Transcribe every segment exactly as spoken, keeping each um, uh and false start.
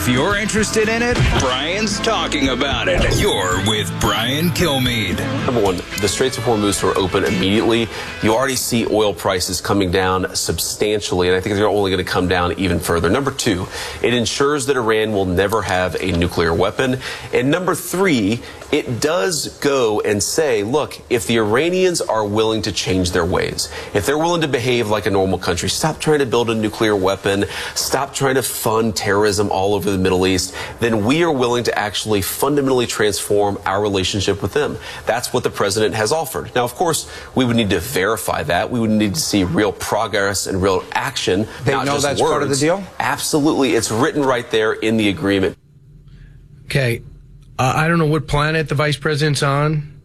If you're interested in it, Brian's talking about it. You're with Brian Kilmeade. Number one, the Straits of Hormuz are open immediately. You already see oil prices coming down substantially, and I think they're only going to come down even further. Number two, it ensures that Iran will never have a nuclear weapon. And number three, it does go and say, look, if the Iranians are willing to change their ways, if they're willing to behave like a normal country, stop trying to build a nuclear weapon, stop trying to fund terrorism all over the Middle East, then we are willing to actually fundamentally transform our relationship with them. That's what the president has offered. Now, of course, we would need to verify that. We would need to see real progress and real action. They not know just that's words. part of the deal? Absolutely. It's written right there in the agreement. Okay. Uh, I don't know what planet the vice president's on,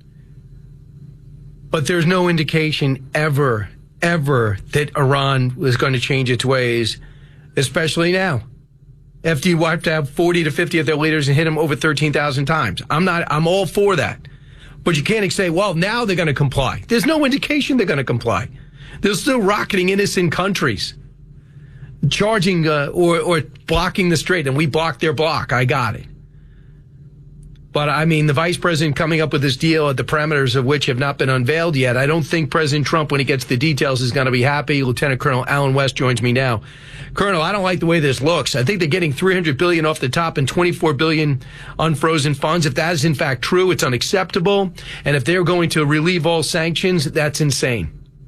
but there's no indication ever, ever that Iran was going to change its ways, especially now. After you wiped out forty to fifty of their leaders and hit them over thirteen thousand times. I'm not, I'm all for that. But you can't say, well, now they're going to comply. There's no indication they're going to comply. They're still rocketing innocent countries, charging uh, or, or blocking the strait, and we blocked their block. I got it. But, I mean, the vice president coming up with this deal at the parameters of which have not been unveiled yet. I don't think President Trump, when he gets the details, is going to be happy. Lieutenant Colonel Alan West joins me now. Colonel, I don't like the way this looks. I think they're getting three hundred billion dollars off the top and twenty-four billion dollars unfrozen funds. If that is, in fact, true, it's unacceptable. And if they're going to relieve all sanctions, that's insane.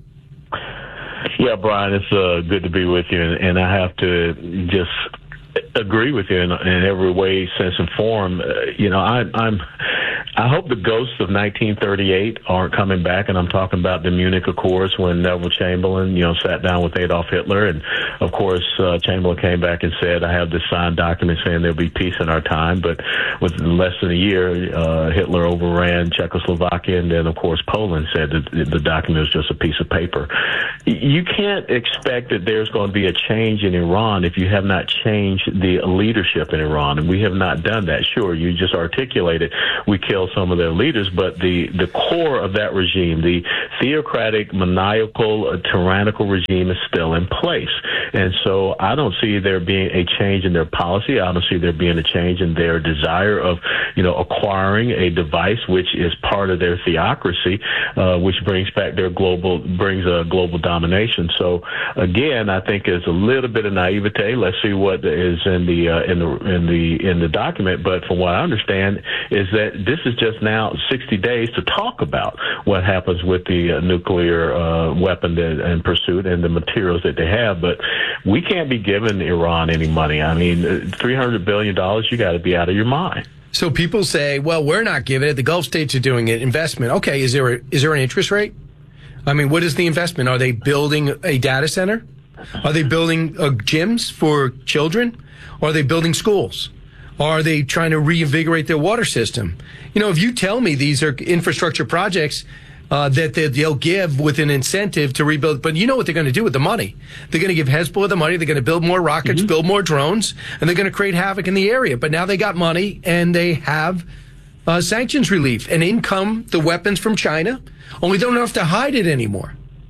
Yeah, Brian, it's uh, good to be with you. And, and I have to just agree with you in, in every way, sense, and form. Uh, you know, I, I'm. I hope the ghosts of nineteen thirty-eight aren't coming back, and I'm talking about the Munich Accords when Neville Chamberlain, you know, sat down with Adolf Hitler, and of course uh, Chamberlain came back and said, "I have this signed document saying there'll be peace in our time." But within less than a year, uh, Hitler overran Czechoslovakia, and then of course Poland said that the document was just a piece of paper. You can't expect that there's going to be a change in Iran if you have not changed the leadership in Iran, and we have not done that. Sure, you just articulated we killed some of their leaders, but the, the core of that regime, the theocratic, maniacal, uh, tyrannical regime is still in place. And so I don't see there being a change in their policy. I don't see there being a change in their desire of, you know, acquiring a device which is part of their theocracy, uh, which brings back their global, brings a global domination. So again, I think there's a little bit of naivete. Let's see what is in the, uh, in the, in the, in the document. But from what I understand is that this is just now sixty days to talk about what happens with the uh, nuclear uh, weapon that, and pursuit and the materials that they have. But we can't be giving Iran any money. I mean, three hundred billion dollars, you got to be out of your mind. So people say, well, we're not giving it. The Gulf states are doing it. Investment. Okay, is there a, is there an interest rate? I mean, what is the investment? Are they building a data center? Are they building uh, gyms for children? Or are they building schools? Or are they trying to reinvigorate their water system? You know, if you tell me these are infrastructure projects uh, that they, they'll give with an incentive to rebuild, but you know what they're going to do with the money. They're going to give Hezbollah the money. They're going to build more rockets, mm-hmm. build more drones, and they're going to create havoc in the area. But now they got money, and they have uh, sanctions relief. And in come the weapons from China, only they don't have to hide it anymore.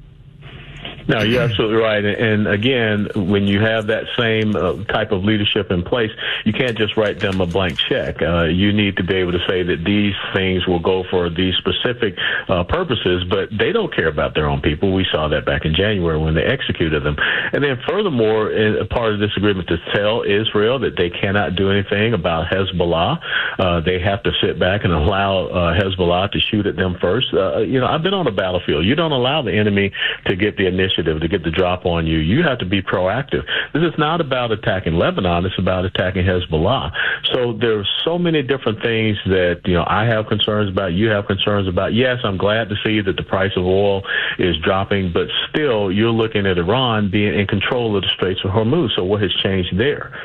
No, you're absolutely right. And again, when you have that same uh, type of leadership in place, you can't just write them a blank check. Uh, you need to be able to say that these things will go for these specific uh, purposes, but they don't care about their own people. We saw that back in January when they executed them. And then furthermore, a part of this agreement to tell Israel that they cannot do anything about Hezbollah. Uh, they have to sit back and allow uh, Hezbollah to shoot at them first. Uh, you know, I've been on a battlefield. You don't allow the enemy to get the initiative to get the drop on you. You have to be proactive. This is not about attacking Lebanon. It's about attacking Hezbollah. So there's so many different things that, you know, I have concerns about, you have concerns about. Yes, I'm glad to see that the price of oil is dropping, but still you're looking at Iran being in control of the Straits of Hormuz. So what has changed there?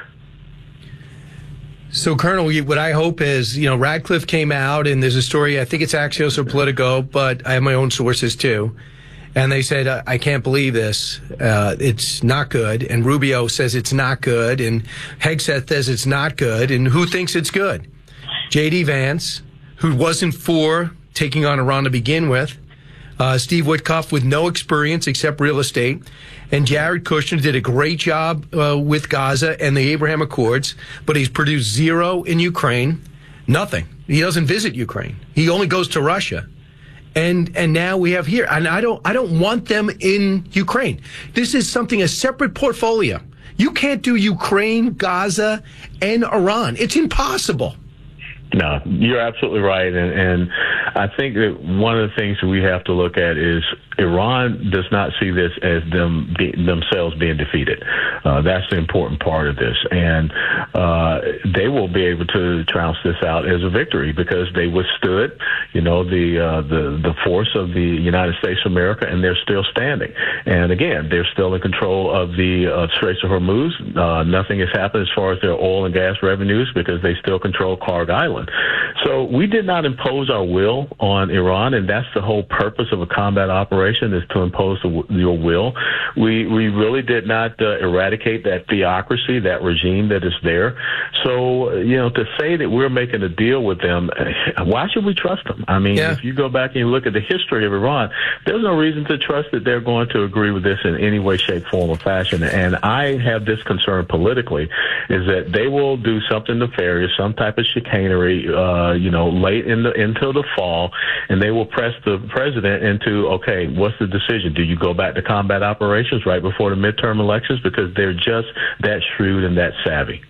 So, Colonel, what I hope is, you know, Radcliffe came out, and there's a story, I think it's Axios or Politico, but I have my own sources too. And they said, I can't believe this. Uh, it's not good. And Rubio says it's not good. And Hegseth says it's not good. And who thinks it's good? J D Vance, who wasn't for taking on Iran to begin with, uh, Steve Witkoff with no experience except real estate, and Jared Kushner did a great job uh, with Gaza and the Abraham Accords, but he's produced zero in Ukraine, nothing. He doesn't visit Ukraine. He only goes to Russia. And and now we have here, and I don't I don't want them in Ukraine. This is something, a separate portfolio. You can't do Ukraine, Gaza, and Iran. It's impossible. No, you're absolutely right. And, and I think that one of the things that we have to look at is Iran does not see this as them be, themselves being defeated. Uh, that's the important part of this. And uh, they will be able to trounce this out as a victory because they withstood, you know, the, uh, the, the force of the United States of America, and they're still standing. And again, they're still in control of the uh, Straits of Hormuz. Uh, nothing has happened as far as their oil and gas revenues because they still control Karg Island. So we did not impose our will on Iran, and that's the whole purpose of a combat operation, is to impose the, your will. We we really did not uh, eradicate that theocracy, that regime that is there. So, you know, to say that we're making a deal with them, why should we trust them? I mean, yeah. If you go back and you look at the history of Iran, there's no reason to trust that they're going to agree with this in any way, shape, form, or fashion. And I have this concern politically, is that they will do something nefarious, some type of chicanery, Uh, you know, late in the until the fall, and they will press the president into, okay, what's the decision? Do you go back to combat operations right before the midterm elections? Because they're just that shrewd and that savvy.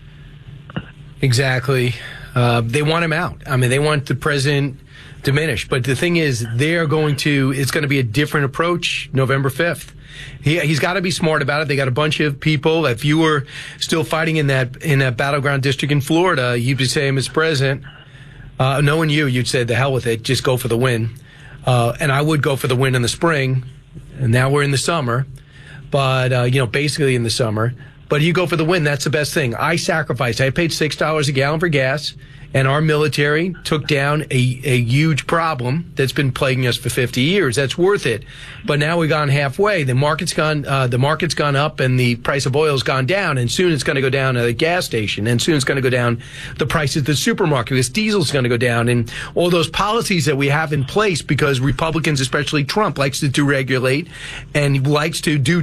Exactly. Uh, they want him out. I mean, they want the president diminished. But the thing is, they're going to, it's going to be a different approach November fifth. He, he's got to be smart about it. They got a bunch of people. If you were still fighting in that in that battleground district in Florida, you'd be saying, Mister President, uh, knowing you, you'd say, the hell with it, just go for the win. Uh, and I would go for the win in the spring. And now we're in the summer. But, uh, you know, basically in the summer. But you go for the win. That's the best thing. I sacrificed. I paid six dollars a gallon for gas. And our military took down a, a huge problem that's been plaguing us for fifty years. That's worth it. But now we've gone halfway. The market's gone, uh, the market's gone up and the price of oil's gone down. And soon it's going to go down at the gas station. And soon it's going to go down the price at the supermarket because diesel's going to go down. And all those policies that we have in place because Republicans, especially Trump, likes to deregulate and likes to do